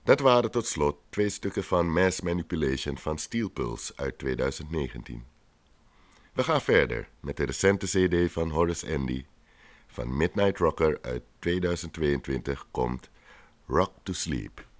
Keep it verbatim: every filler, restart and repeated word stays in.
Dat waren tot slot twee stukken van Mass Manipulation van Steel Pulse uit twintig negentien. We gaan verder met de recente cd van Horace Andy. Van Midnight Rocker uit twintig tweeëntwintig komt Rock to Sleep.